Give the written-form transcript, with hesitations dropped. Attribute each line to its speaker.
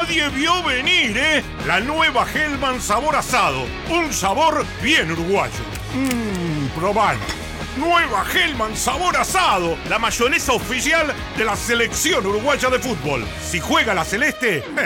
Speaker 1: nadie vio venir, ¿eh? La nueva Hellman sabor asado. Un sabor bien uruguayo. Probalo. Nueva Hellman sabor asado. La mayonesa oficial de la selección uruguaya de fútbol. Si juega la celeste...